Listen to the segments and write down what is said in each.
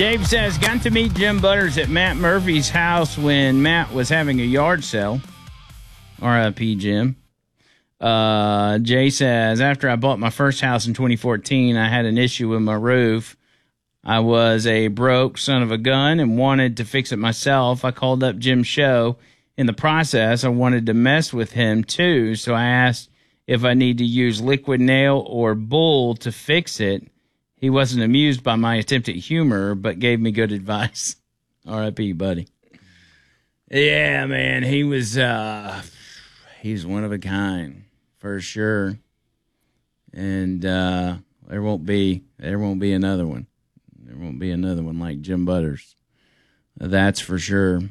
Dave says, got to meet Jim Butters at Matt Murphy's house when Matt was having a yard sale. R.I.P. Jim. Jay says, after I bought my first house in 2014, I had an issue with my roof. I was a broke son of a gun and wanted to fix it myself. I called up Jim's show. In the process, I wanted to mess with him too, so I asked if I need to use liquid nail or bull to fix it. He wasn't amused by my attempt at humor, but gave me good advice. R.I.P., buddy. Yeah, man, he's one of a kind, for sure. And there won't be another one. There won't be another one like Jim Butters. That's for sure.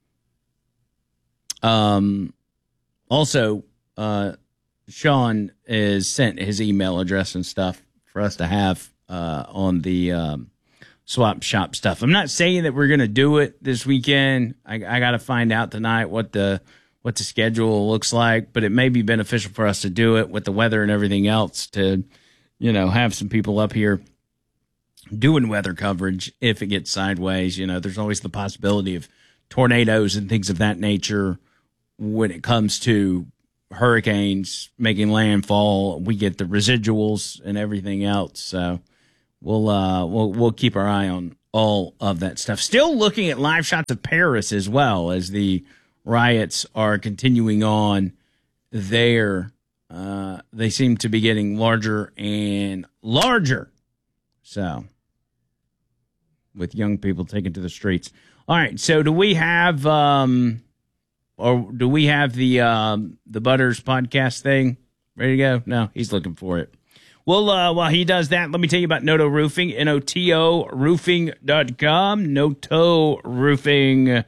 Also, Sean has sent his email address and stuff for us to have on the swap shop stuff. I'm not saying that we're going to do it this weekend. I got to find out tonight what the schedule looks like, but it may be beneficial for us to do it with the weather and everything else to, have some people up here doing weather coverage if it gets sideways. There's always the possibility of tornadoes and things of that nature when it comes to hurricanes making landfall. We get the residuals and everything else. So we'll keep our eye on all of that stuff. Still looking at live shots of Paris as well as the riots are continuing on there. They seem to be getting larger and larger. So, with young people taken to the streets. All right. So, do we have the Butters podcast thing ready to go? No, he's looking for it. Well, while he does that, let me tell you about Noto Roofing, Noto roofing.com, Noto roofing.com,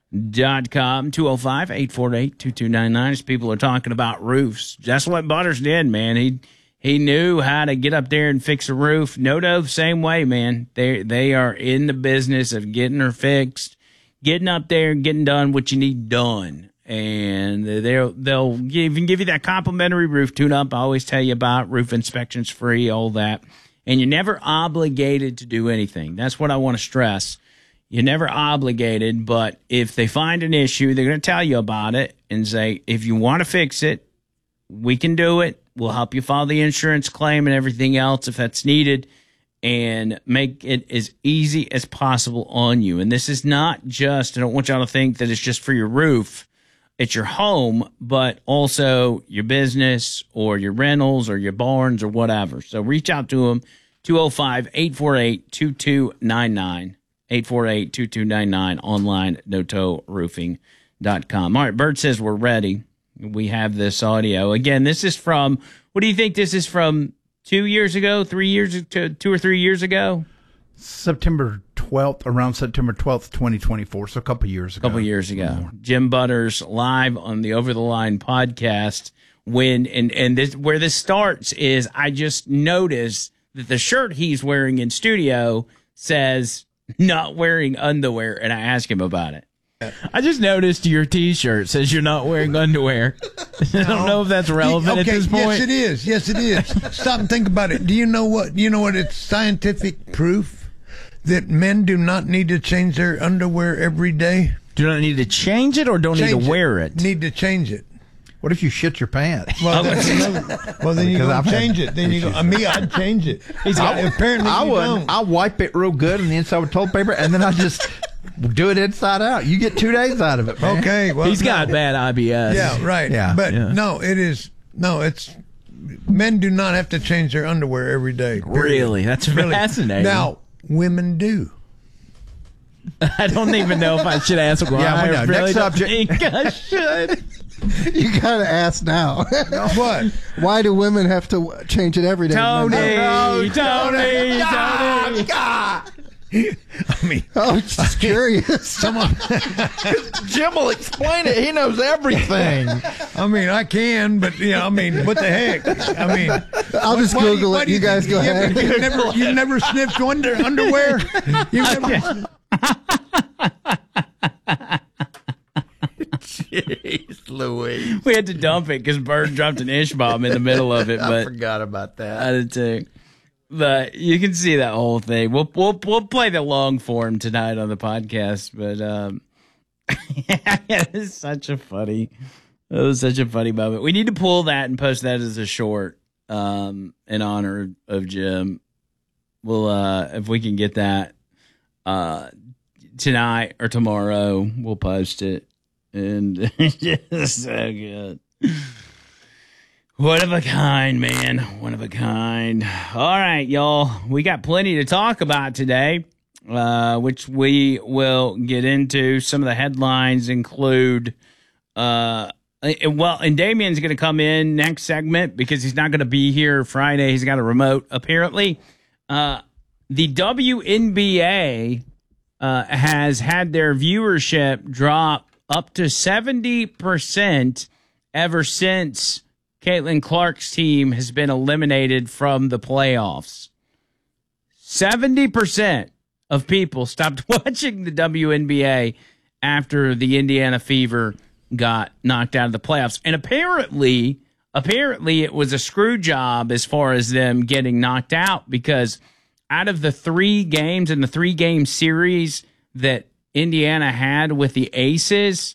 205-848-2299. As people are talking about roofs. That's what Butters did, man. He knew how to get up there and fix a roof. Noto, same way, man. They are in the business of getting her fixed, getting up there and getting done what you need done. And they'll even give you that complimentary roof tune-up. I always tell you about roof inspections free, all that. And you're never obligated to do anything. That's what I want to stress. You're never obligated, but if they find an issue, they're going to tell you about it and say, if you want to fix it, we can do it. We'll help you file the insurance claim and everything else if that's needed, and make it as easy as possible on you. And this is not just, I don't want y'all to think that it's just for your roof. It's your home, but also your business or your rentals or your barns or whatever. So reach out to them, 205-848-2299, 848-2299, online, notoroofing.com. All right, Bert says we're ready. We have this audio. Again, this is from, what do you think this is from, 2 years ago, 3 years, 2 or 3 years ago? September 12th, around September 12th, 2024, so a couple years ago. Jim Butters live on the Over the Line podcast. And this, where this starts is I just noticed that the shirt he's wearing in studio says not wearing underwear, and I asked him about it. I just noticed your T-shirt says you're not wearing underwear. I don't know if that's relevant at this point. Yes, it is. Stop and think about it. Do you know what? It's scientific proof that men do not need to change their underwear every day. Do not need to change it, or don't need to wear it? Need to change it. What if you shit your pants? Well, then you go change it. Then you go. Me, I'd change it. Apparently, I wouldn't. I wipe it real good on the inside with toilet paper, and then I just do it inside out. You get 2 days out of it, man. Okay. Well, he's got bad IBS. Yeah, right. Yeah. But no, it's men do not have to change their underwear every day. Really? That's fascinating. Now, women do. I don't even know if I should ask why. Yeah, we know. I really Next don't subject. think I should. You gotta ask now. What? Why do women have to change it every day? Tony. God. I mean, I'm just curious. Jim will explain it. He knows everything. I mean, I can, but what the heck? I mean, I'll just Google it. You guys go ahead. You've never sniffed underwear? You've never. Jeez Louise. We had to dump it because Bird dropped an ish bomb in the middle of it. But I forgot about that. I did too. But you can see that whole thing. We'll play the long form tonight on the podcast. But it was such a funny moment. We need to pull that and post that as a short in honor of Jim. We'll if we can get that tonight or tomorrow, we'll post it. And it's just so good. One of a kind, man. One of a kind. All right, y'all. We got plenty to talk about today, which we will get into. Some of the headlines include, and Damien's going to come in next segment because he's not going to be here Friday. He's got a remote, apparently. The WNBA has had their viewership drop up to 70% ever since Caitlin Clark's team has been eliminated from the playoffs. 70% of people stopped watching the WNBA after the Indiana Fever got knocked out of the playoffs. And apparently it was a screw job as far as them getting knocked out, because out of the 3 games in the 3-game series that Indiana had with the Aces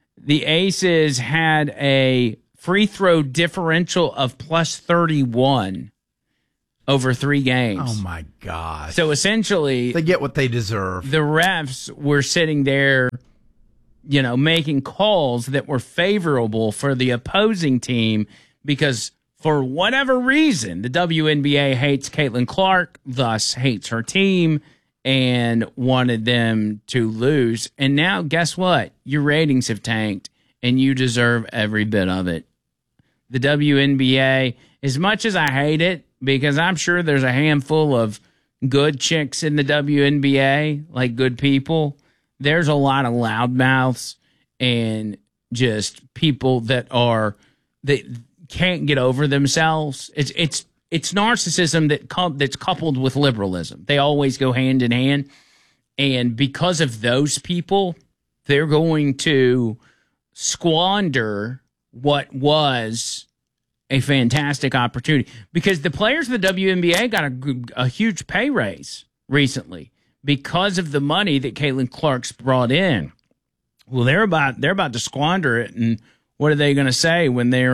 had a free throw differential of plus 31 over 3 games. Oh, my gosh. So essentially, they get what they deserve. The refs were sitting there, making calls that were favorable for the opposing team because for whatever reason, the WNBA hates Caitlin Clark, thus hates her team, and wanted them to lose. And now, guess what? Your ratings have tanked, and you deserve every bit of it. The WNBA, as much as I hate it, because I'm sure there's a handful of good chicks in the WNBA, like good people, there's a lot of loudmouths and just people that can't get over themselves. It's narcissism that's coupled with liberalism. They always go hand in hand. And because of those people, they're going to squander what was a fantastic opportunity, because the players of the WNBA got a huge pay raise recently because of the money that Caitlin Clark's brought in. Well, they're about to squander it, and what are they going to say when they're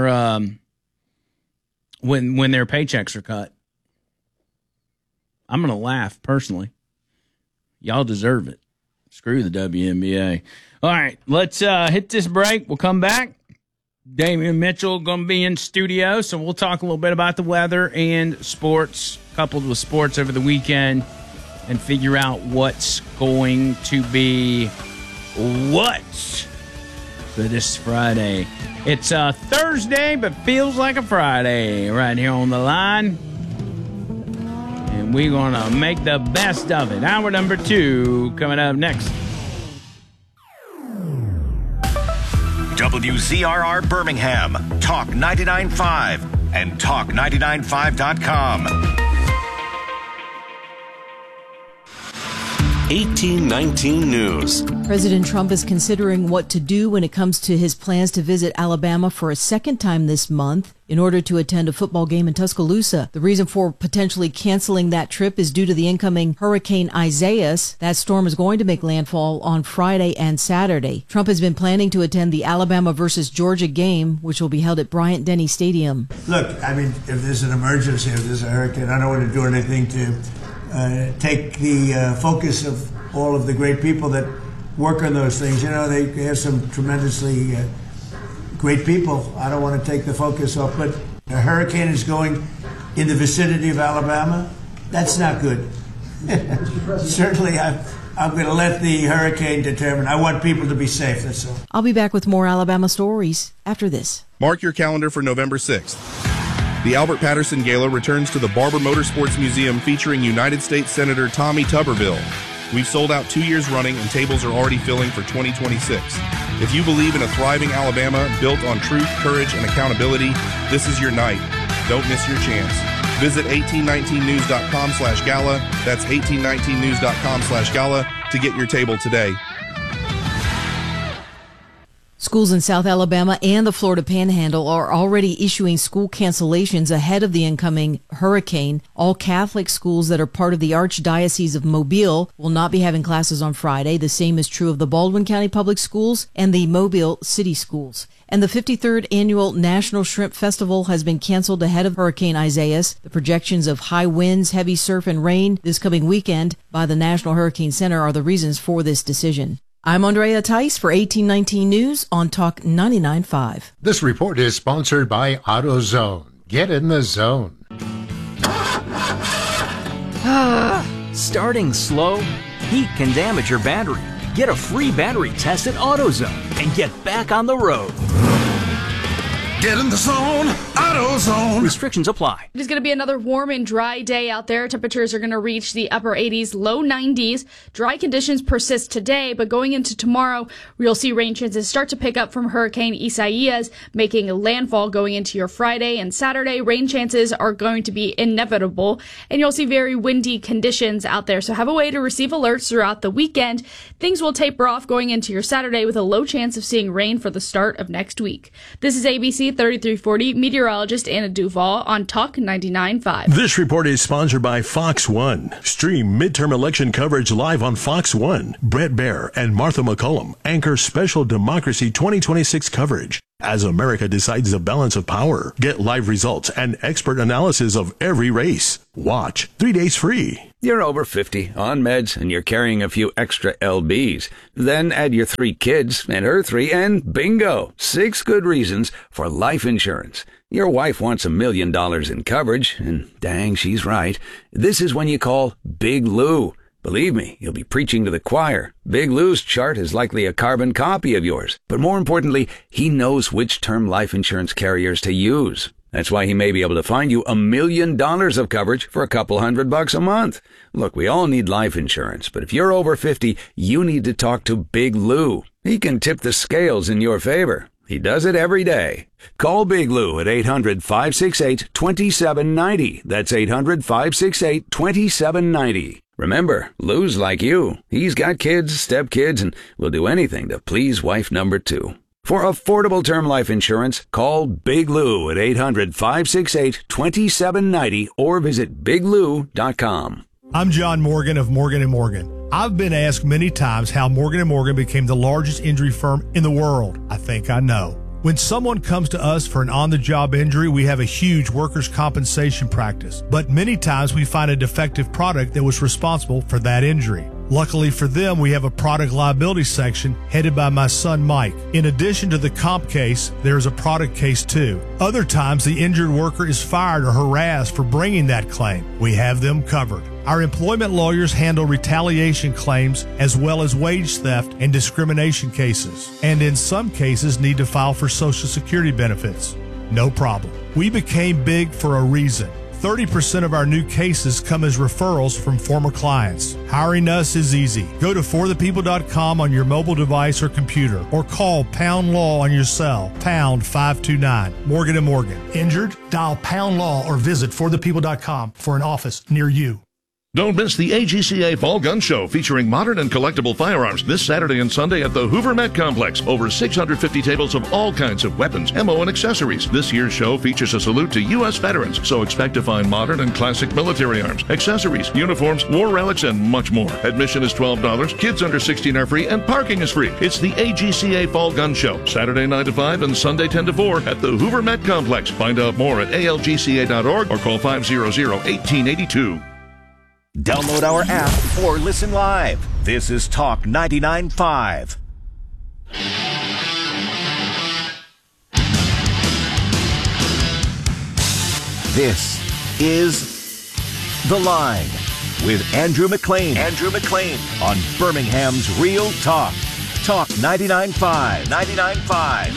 when their paychecks are cut? I'm going to laugh personally. Y'all deserve it. Screw the WNBA. All right, let's hit this break. We'll come back. Damien Mitchell going to be in studio, so we'll talk a little bit about the weather and sports, coupled with sports over the weekend, and figure out what's going to be what for this Friday. It's a Thursday, but feels like a Friday right here on the line. And we're going to make the best of it. Hour number 2 coming up next. WZRR Birmingham, Talk 99.5 and Talk995.com. 1819 News. President Trump is considering what to do when it comes to his plans to visit Alabama for a second time this month in order to attend a football game in Tuscaloosa. The reason for potentially canceling that trip is due to the incoming Hurricane Isaias. That storm is going to make landfall on Friday and Saturday. Trump has been planning to attend the Alabama versus Georgia game, which will be held at Bryant-Denny Stadium. Look, I mean, if there's an emergency, if there's a hurricane, I don't want to do anything to take the focus of all of the great people that work on those things. You know, they have some tremendously great people. I don't want to take the focus off, but a hurricane is going in the vicinity of Alabama. That's not good. Certainly, I'm going to let the hurricane determine. I want people to be safe, that's all. I'll be back with more Alabama stories after this. Mark your calendar for November 6th. The Albert Patterson Gala returns to the Barber Motorsports Museum featuring United States Senator Tommy Tuberville. We've sold out 2 years running and tables are already filling for 2026. If you believe in a thriving Alabama built on truth, courage, and accountability, this is your night. Don't miss your chance. Visit 1819news.com/gala. That's 1819news.com/gala to get your table today. Schools in South Alabama and the Florida Panhandle are already issuing school cancellations ahead of the incoming hurricane. All Catholic schools that are part of the Archdiocese of Mobile will not be having classes on Friday. The same is true of the Baldwin County Public Schools and the Mobile City Schools. And the 53rd Annual National Shrimp Festival has been canceled ahead of Hurricane Isaias. The projections of high winds, heavy surf, and rain this coming weekend by the National Hurricane Center are the reasons for this decision. I'm Andrea Tice for 1819 News on Talk 99.5. This report is sponsored by AutoZone. Get in the zone. Starting slow? Heat can damage your battery. Get a free battery test at AutoZone and get back on the road. Get in the zone, AutoZone. Restrictions apply. It is going to be another warm and dry day out there. Temperatures are going to reach the upper 80s, low 90s. Dry conditions persist today, but going into tomorrow, you'll see rain chances start to pick up from Hurricane Isaias, making a landfall going into your Friday and Saturday. Rain chances are going to be inevitable, and you'll see very windy conditions out there. So have a way to receive alerts throughout the weekend. Things will taper off going into your Saturday with a low chance of seeing rain for the start of next week. This is ABC 3340 meteorologist Anna Duval on Talk 99.5. This report is sponsored by Fox One. Stream midterm election coverage live on Fox One. Brett Baer and Martha McCullum anchor special Democracy 2026 coverage as America decides the balance of power. Get live results and expert analysis of every race. Watch 3 days free. You're over 50, on meds, and you're carrying a few extra LBs. Then add your 3 kids and her 3, and bingo! 6 good reasons for life insurance. Your wife wants $1 million in coverage, and dang, she's right. This is when you call Big Lou. Believe me, you'll be preaching to the choir. Big Lou's chart is likely a carbon copy of yours. But more importantly, he knows which term life insurance carriers to use. That's why he may be able to find you $1 million of coverage for a couple $100 a month. Look, we all need life insurance, but if you're over 50, you need to talk to Big Lou. He can tip the scales in your favor. He does it every day. Call Big Lou at 800-568-2790. That's 800-568-2790. Remember, Lou's like you. He's got kids, stepkids, and will do anything to please wife number 2. For affordable term life insurance, call Big Lou at 800-568-2790 or visit biglou.com. I'm John Morgan of Morgan & Morgan. I've been asked many times how Morgan & Morgan became the largest injury firm in the world. I think I know. When someone comes to us for an on-the-job injury, we have a huge workers' compensation practice. But many times we find a defective product that was responsible for that injury. Luckily for them, we have a product liability section headed by my son Mike. In addition to the comp case, there is a product case too. Other times, the injured worker is fired or harassed for bringing that claim. We have them covered. Our employment lawyers handle retaliation claims as well as wage theft and discrimination cases, and in some cases need to file for Social Security benefits. No problem. We became big for a reason. 30% of our new cases come as referrals from former clients. Hiring us is easy. Go to forthepeople.com on your mobile device or computer, or call Pound Law on your cell, pound 529. Morgan & Morgan. Injured? Dial Pound Law or visit forthepeople.com for an office near you. Don't miss the AGCA Fall Gun Show featuring modern and collectible firearms this Saturday and Sunday at the Hoover Met Complex. Over 650 tables of all kinds of weapons, ammo, and accessories. This year's show features a salute to U.S. veterans, so expect to find modern and classic military arms, accessories, uniforms, war relics, and much more. Admission is $12. Kids under 16 are free, and parking is free. It's the AGCA Fall Gun Show, Saturday 9 to 5 and Sunday 10 to 4 at the Hoover Met Complex. Find out more at algca.org or call 500-1882. Download our app or listen live. This is Talk 99.5. This is The Line with Andrew McLean. Andrew McLean on Birmingham's Real Talk. Talk 99.5. 99.5.